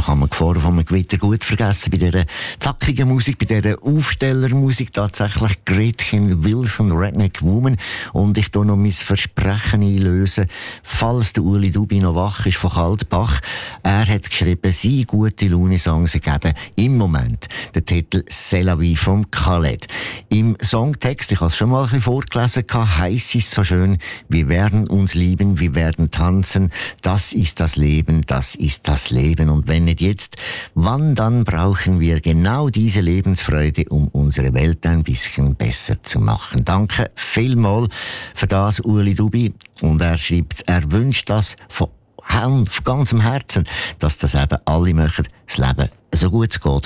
kann man Gefahren von einem Gewitter gut vergessen. Bei dieser zackigen Musik, bei dieser Aufstellermusik tatsächlich Gretchen Wilson, Redneck Woman. Und ich tue noch mein Versprechen einlösen, falls der Ueli Dubi noch wach ist von Kaltbach. Er hat geschrieben, seine gute Laune-Songs ergeben im Moment den Titel C'est la vie vom Khaled. Im Songtext, ich habe es schon mal ein bisschen vorgelesen, heisst es so schön, wir werden uns lieben, wir werden tanzen, das ist das Leben, das ist das Leben. Und wenn nicht jetzt, wann dann brauchen wir genau diese Lebensfreude, um unsere Welt ein bisschen besser zu machen. Danke vielmals für das, Ueli Dubi. Und er schreibt, er wünscht das von ganzem Herzen, dass das eben alle möchten, das Leben so gut es geht